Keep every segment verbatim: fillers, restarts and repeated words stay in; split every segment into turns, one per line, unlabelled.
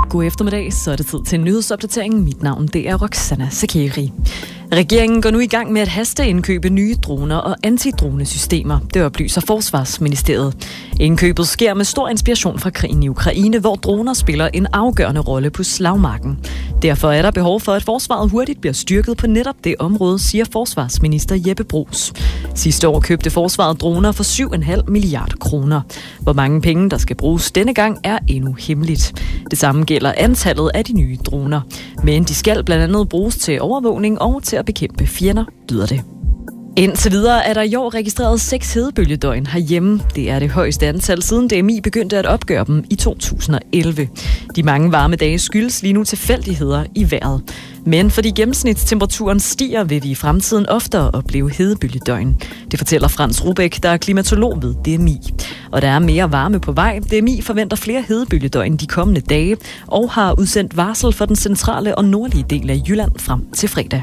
God eftermiddag, så er det tid til en nyhedsopdatering. Mit navn det er Roxana Sakeri. Regeringen går nu i gang med at hasteindkøbe nye droner og antidronesystemer. Det oplyser Forsvarsministeriet. Indkøbet sker med stor inspiration fra krigen i Ukraine, hvor droner spiller en afgørende rolle på slagmarken. Derfor er der behov for, at forsvaret hurtigt bliver styrket på netop det område, siger forsvarsminister Jeppe Bruus. Sidste år købte forsvaret droner for syv komma fem milliarder kroner. Hvor mange penge, der skal bruges denne gang, er endnu hemmeligt. Det samme gælder antallet af de nye droner. Men de skal blandt andet bruges til overvågning og til at bekæmpe fjender, lyder det. Indtil videre er der i år registreret seks hedebølgedøgn herhjemme. Det er det højeste antal siden D M I begyndte at opgøre dem i to tusind og elleve. De mange varme dage skyldes lige nu tilfældigheder i vejret. Men fordi gennemsnitstemperaturen stiger, vil vi i fremtiden oftere opleve hedebølgedøgn. Det fortæller Frans Rubæk, der er klimatolog ved D M I. Og der er mere varme på vej. D M I forventer flere hedebølgedøgn de kommende dage og har udsendt varsel for den centrale og nordlige del af Jylland frem til fredag.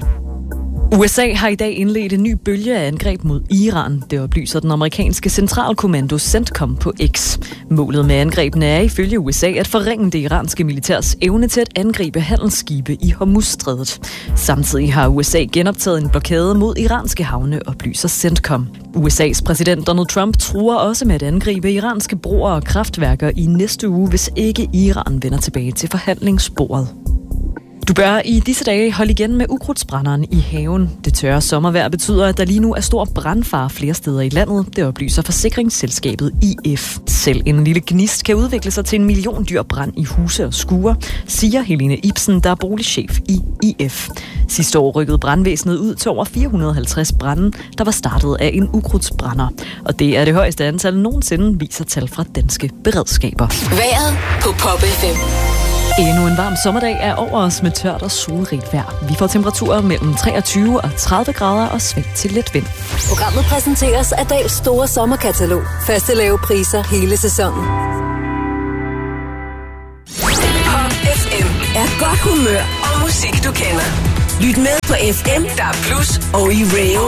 U S A har i dag indledt en ny bølge af angreb mod Iran. Det oplyser den amerikanske centralkommando CENTCOM på X. Målet med angrebene er ifølge U S A at forringe det iranske militærs evne til at angribe handelsskibe i Hormuzstrædet. Samtidig har U S A genoptaget en blokade mod iranske havne, oplyser CENTCOM. U S A's præsident Donald Trump truer også med at angribe iranske broer og kraftværker i næste uge, hvis ikke Iran vender tilbage til forhandlingsbordet. Du bør i disse dage holde igen med ukrudtsbrænderen i haven. Det tørre sommervejr betyder, at der lige nu er stor brandfare flere steder i landet. Det oplyser forsikringsselskabet I F. Selv en lille gnist kan udvikle sig til en million dyr brand i huse og skuer, siger Helene Ibsen, der er boligchef i I F. Sidste år rykkede brandvæsenet ud til over fire hundrede og halvtreds brande, der var startet af en ukrudtsbrænder. Og det er det højeste antal nogensinde, viser tal fra danske beredskaber.
Vejret på Pop F M.
Endnu en varm sommerdag er over os med tørt og solrigt vejr. Vi får temperaturer mellem treogtyve og tredive grader og sving til let vind.
Programmet præsenteres af Dahls store sommerkatalog. Faste lave priser hele sæsonen. Pop F M er godt humør og musik, du kender. Lyt med på F M, der er plus og i radio.